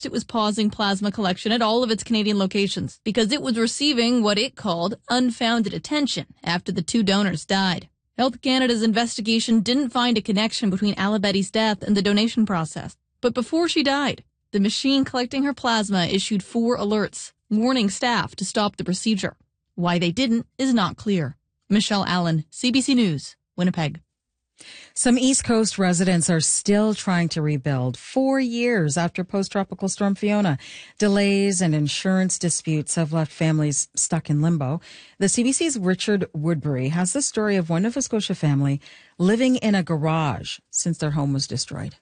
it was pausing plasma collection at all of its Canadian locations because it was receiving what it called unfounded attention after the 2 donors died. Health Canada's investigation didn't find a connection between Alabetti's death and the donation process. But before she died, the machine collecting her plasma issued 4 alerts, warning staff to stop the procedure. Why they didn't is not clear. Michelle Allen, CBC News, Winnipeg. Some East Coast residents are still trying to rebuild 4 years after post-tropical storm Fiona. Delays and insurance disputes have left families stuck in limbo. The CBC's Richard Woodbury has the story of one Nova Scotia family living in a garage since their home was destroyed.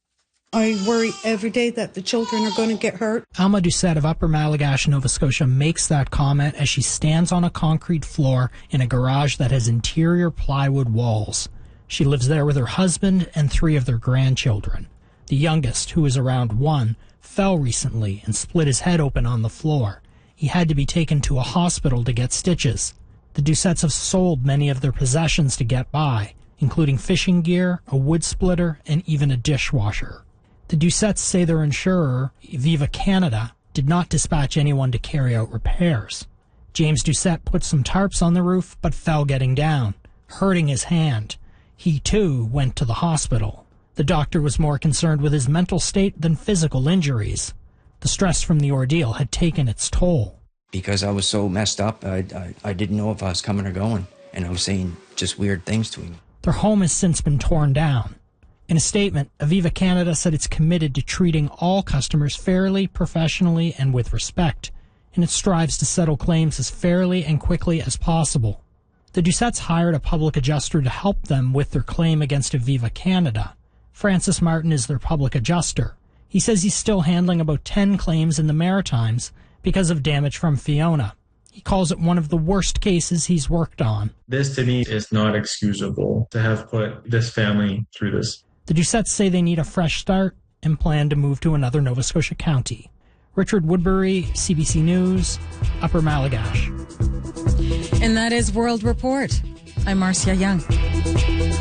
I worry every day that the children are going to get hurt. Alma Doucette of Upper Malagash, Nova Scotia, makes that comment as she stands on a concrete floor in a garage that has interior plywood walls. She lives there with her husband and 3 of their grandchildren. The youngest, who is around 1, fell recently and split his head open on the floor. He had to be taken to a hospital to get stitches. The Doucettes have sold many of their possessions to get by, including fishing gear, a wood splitter, and even a dishwasher. The Doucettes say their insurer, Viva Canada, did not dispatch anyone to carry out repairs. James Doucette put some tarps on the roof but fell getting down, hurting his hand. He, too, went to the hospital. The doctor was more concerned with his mental state than physical injuries. The stress from the ordeal had taken its toll. Because I was so messed up, I didn't know if I was coming or going, and I was saying just weird things to him. Their home has since been torn down. In a statement, Aviva Canada said it's committed to treating all customers fairly, professionally, and with respect, and it strives to settle claims as fairly and quickly as possible. The Doucettes hired a public adjuster to help them with their claim against Aviva Canada. Francis Martin is their public adjuster. He says he's still handling about 10 claims in the Maritimes because of damage from Fiona. He calls it one of the worst cases he's worked on. This, to me, is not excusable to have put this family through this. The Doucettes say they need a fresh start and plan to move to another Nova Scotia county. Richard Woodbury, CBC News, Upper Malagash. And that is World Report. I'm Marcia Young.